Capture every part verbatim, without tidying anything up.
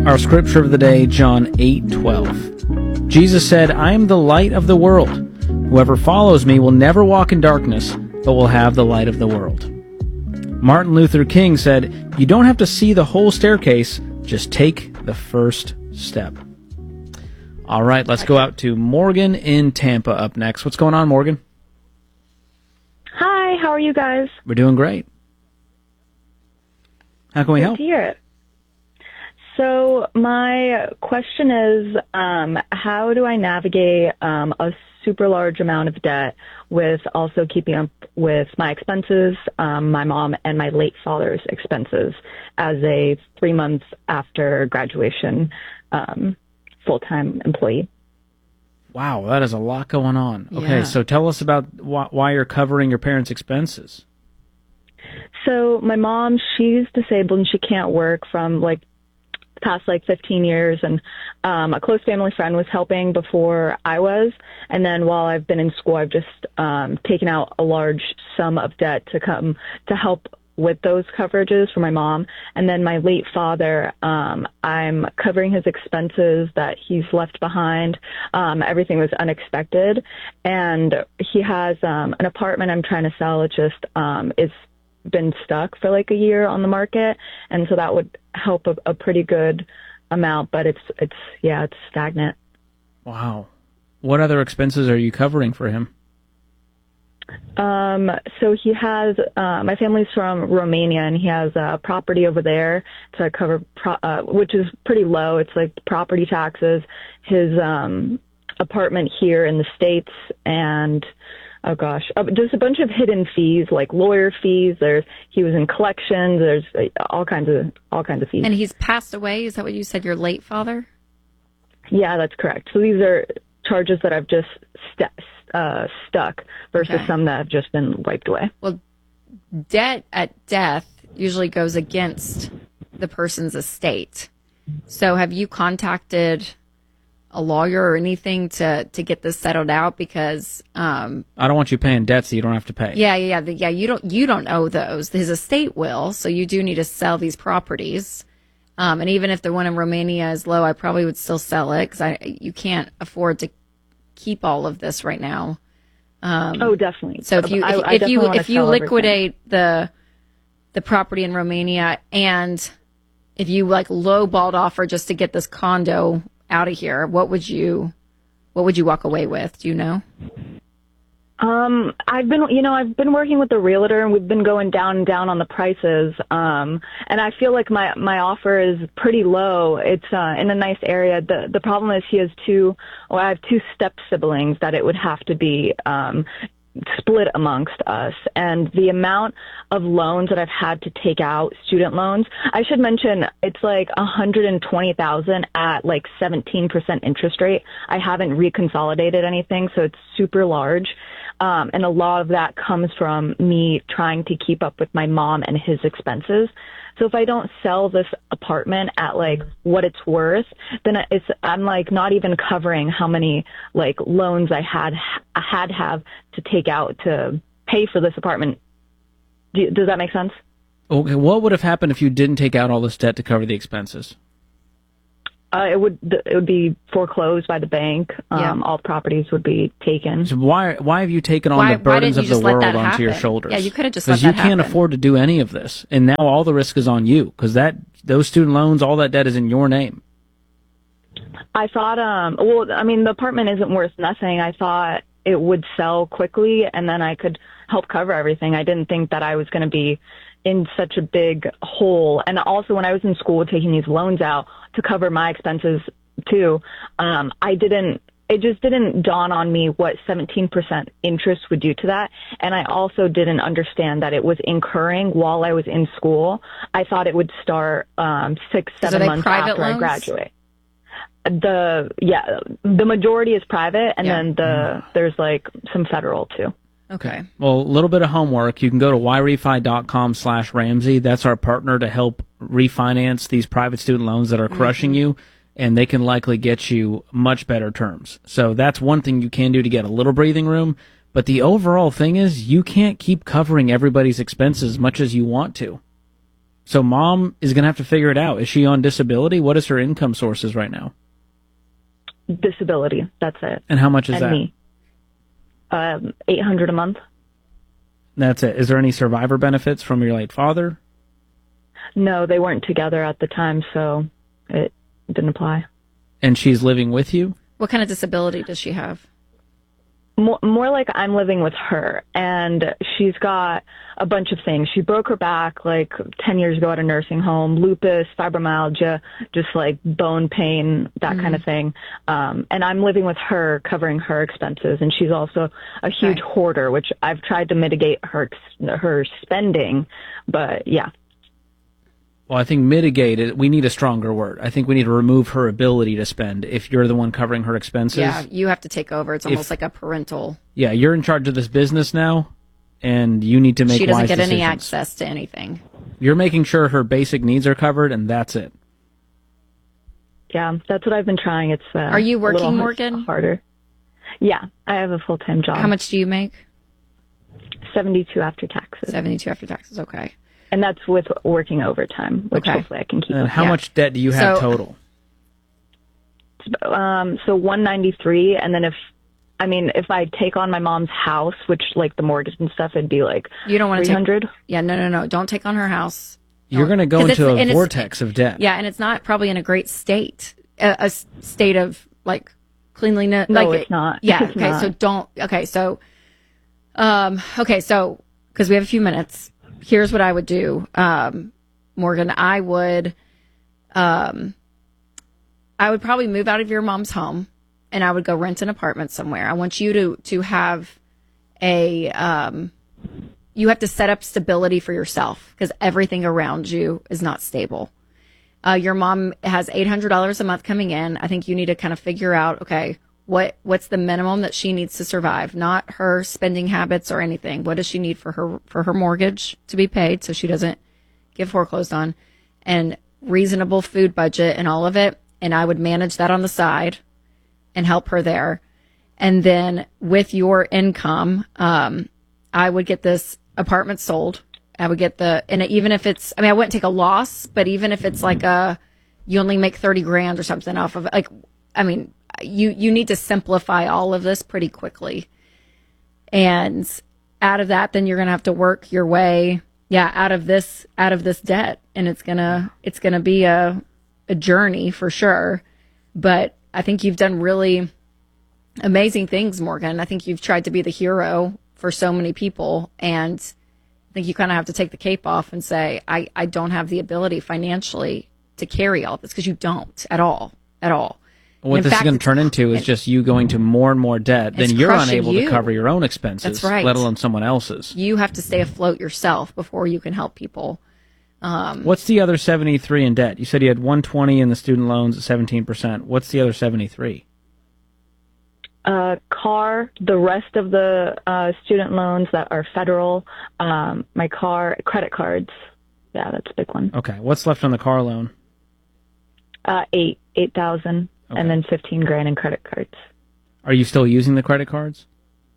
Our scripture of the day, John eight twelve. Jesus said, "I am the light of the world. Whoever follows me will never walk in darkness, but will have the light of the world." Martin Luther King said, "You don't have to see the whole staircase, just take the first step." All right, let's go out to Morgan in Tampa up next. What's going on, Morgan? Hi, how are you guys? We're doing great. How can we Good help? to hear it. So my question is, um, how do I navigate um, a super large amount of debt with also keeping up with my expenses, um, my mom and my late father's expenses as a three months after graduation um, full-time employee? Wow, that is a lot going on. Yeah. Okay, so tell us about wh- why you're covering your parents' expenses. So my mom, she's disabled and she can't work from like past like fifteen years, and um, a close family friend was helping before I was, and then while I've been in school, I've just um, taken out a large sum of debt to come to help with those coverages for my mom. And then my late father, um, I'm covering his expenses that he's left behind. Um, everything was unexpected, and he has um, an apartment I'm trying to sell. It just um, is been stuck for like a year on the market, and so that would help a, a pretty good amount, but it's it's yeah it's stagnant. Wow. What other expenses are you covering for him? Um so he has uh, my family's from Romania, and he has a property over there to cover pro- uh, which is pretty low. It's like property taxes, his um apartment here in the States, and oh gosh, uh, just a bunch of hidden fees, like lawyer fees. There's he was in collections. There's uh, all kinds of all kinds of fees. And he's passed away. Is that what you said? Your late father? Yeah, that's correct. So these are charges that I've just st- uh, stuck versus Okay. some that have just been wiped away. Well, debt at death usually goes against the person's estate. So have you contacted a lawyer or anything to, to get this settled out? Because um, I don't want you paying debts that you don't have to pay. yeah, yeah, yeah, the- yeah. You don't you don't owe those. His estate will. So you do need to sell these properties. Um, and even if the one in Romania is low, I probably would still sell it because I you can't afford to keep all of this right now. Um, Oh, definitely. So if you I- if, I if definitely you wanna if you sell everything. liquidate the the property in Romania, and if you like lowballed offer just to get this condo out of here, what would you what would you walk away with? Do you know? Um, I've been, you know, I've been working with the realtor, and we've been going down and down on the prices. Um, and I feel like my, my offer is pretty low. It's, uh, in a nice area. The, the problem is he has two, well, I have two step siblings that it would have to be, um, split amongst us, and the amount of loans that I've had to take out, student loans, I should mention it's like one hundred twenty thousand at like seventeen percent interest rate. I haven't reconsolidated anything, so it's super large. Um, and a lot of that comes from me trying to keep up with my mom and his expenses. So if I don't sell this apartment at like what it's worth, then it's I'm like not even covering how many like loans I had I had have to take out to pay for this apartment. Do, does that make sense? Okay, what would have happened if you didn't take out all this debt to cover the expenses? Uh, it would it would be foreclosed by the bank. Um, Yeah. All properties would be taken. So why why have you taken on Why- the why burdens didn't you of the just let world that onto your happen? shoulders? Yeah, you could have just let Because you that can't happen. afford to do any of this, and now all the risk is on you because that those student loans, all that debt is in your name. I thought, um, well, I mean, the apartment isn't worth nothing. I thought it would sell quickly, and then I could help cover everything. I didn't think that I was going to be in such a big hole. And also, when I was in school taking these loans out to cover my expenses too, um, I didn't. It just didn't dawn on me what seventeen percent interest would do to that. And I also didn't understand that it was incurring while I was in school. I thought it would start um, six, So seven are they months private after I loans? graduate. The yeah, the majority is private, and Yeah. then the there's like some federal too. Okay. Well, a little bit of homework. You can go to yrefi.com slash Ramsey. That's our partner to help refinance these private student loans that are crushing you, and they can likely get you much better terms. So that's one thing you can do to get a little breathing room. But the overall thing is you can't keep covering everybody's expenses as much as you want to. So mom is going to have to figure it out. Is she on disability? What is her income sources right now? Disability. That's it. And how much is and that? Me. Um, eight hundred a month. That's it. Is there any survivor benefits from your late father? No, they weren't together at the time, so it didn't apply. And she's living with you? What kind of disability does she have? More, more like I'm living with her, and she's got a bunch of things. She broke her back like ten years ago at a nursing home, lupus, fibromyalgia, just like bone pain, that mm. kind of thing. Um, and I'm living with her, covering her expenses, and she's also a huge right. hoarder, which I've tried to mitigate her her spending, but yeah. Well, I think mitigate it, we need a stronger word. I think we need to remove her ability to spend if you're the one covering her expenses. Yeah, you have to take over. It's almost if, like a parental. Yeah, you're in charge of this business now, and you need to make wise decisions. She doesn't get any access to anything. You're making sure her basic needs are covered, and that's it. Yeah, that's what I've been trying. It's uh, Are you working, a little Morgan? Harder. Yeah, I have a full-time job. How much do you make? seventy-two after taxes. seventy-two after taxes, okay. And that's with working overtime, which okay. hopefully I can keep. And up. how yeah. much debt do you have so, total? Um, so one ninety-three, and then if, I mean, if I take on my mom's house, which like the mortgage and stuff, it'd be like you don't want to three hundred. Take, yeah, no, no, no, don't take on her house. You're going to go into a vortex of debt. Yeah, and it's not probably in a great state, a, a state of like cleanliness. No, like, it's not. Yeah, it's okay, not. so don't. Okay, so, um, okay, so because we have a few minutes. Here's what I would do, um, Morgan. I would, um, I would probably move out of your mom's home, and I would go rent an apartment somewhere. I want you to to have a, um, you have to set up stability for yourself because everything around you is not stable. Uh, your mom has eight hundred dollars a month coming in. I think you need to kind of figure out, okay, what what's the minimum that she needs to survive, not her spending habits or anything. What does she need for her for her mortgage to be paid so she doesn't get foreclosed on, and reasonable food budget and all of it. And I would manage that on the side and help her there. And then with your income, um, I would get this apartment sold. I would get the, and even if it's, I mean, I wouldn't take a loss, but even if it's like a, you only make thirty grand or something off of it, like, I mean, you, you need to simplify all of this pretty quickly. And out of that, then you're going to have to work your way, yeah, out of this, out of this debt. And it's going to, it's going to be a, a journey for sure. But I think you've done really amazing things, Morgan. I think you've tried to be the hero for so many people. And I think you kind of have to take the cape off and say, I, I don't have the ability financially to carry all this, because you don't at all, at all. What this fact, is going to turn into is just you going to more and more debt. Then you're unable you. to cover your own expenses, That's right. let alone someone else's. You have to stay afloat yourself before you can help people. Um, What's the other seventy-three in debt? You said you had one twenty in the student loans at seventeen percent. What's the other seventy-three? Uh, car, the rest of the uh, student loans that are federal, um, my car, credit cards. Yeah, that's a big one. Okay. What's left on the car loan? Uh, eight, eight thousand. Okay. And then fifteen grand in credit cards. Are you still using the credit cards?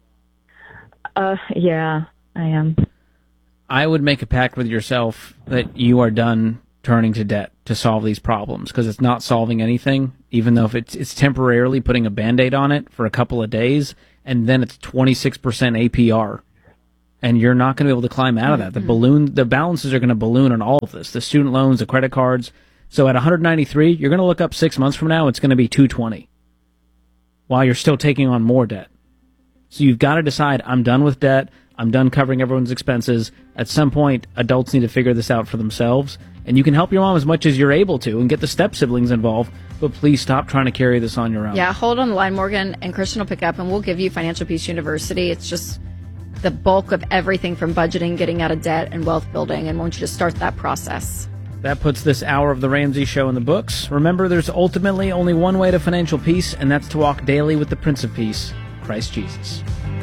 Uh, yeah, I am. I would make a pact with yourself that you are done turning to debt to solve these problems, because it's not solving anything, even though if it's, it's temporarily putting a Band-Aid on it for a couple of days, and then it's twenty-six percent A P R. And you're not going to be able to climb out of that. The balloon, the balances are going to balloon on all of this. The student loans, the credit cards. So at one ninety-three, you're going to look up six months from now, it's going to be two twenty, while you're still taking on more debt. So you've got to decide, I'm done with debt. I'm done covering everyone's expenses. At some point, adults need to figure this out for themselves. And you can help your mom as much as you're able to and get the step siblings involved, but please stop trying to carry this on your own. Yeah, hold on the line, Morgan, and Christian will pick up, and we'll give you Financial Peace University. It's just the bulk of everything from budgeting, getting out of debt, and wealth building, and I want you to start that process. That puts this hour of The Ramsey Show in the books. Remember, there's ultimately only one way to financial peace, and that's to walk daily with the Prince of Peace, Christ Jesus.